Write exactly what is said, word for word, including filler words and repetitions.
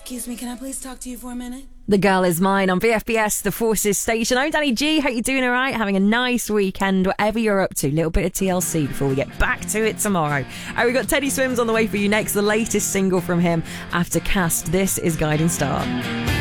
Excuse me, can I please talk to you for a minute? The Girl Is Mine on V F B S, the Forces station. I'm Danny G. Hope you're doing all right, having a nice weekend, whatever you're up to. A little bit of T L C before we get back to it tomorrow. Uh, we've got Teddy Swims on the way for you next, the latest single from him after Cast. This is Guiding Star.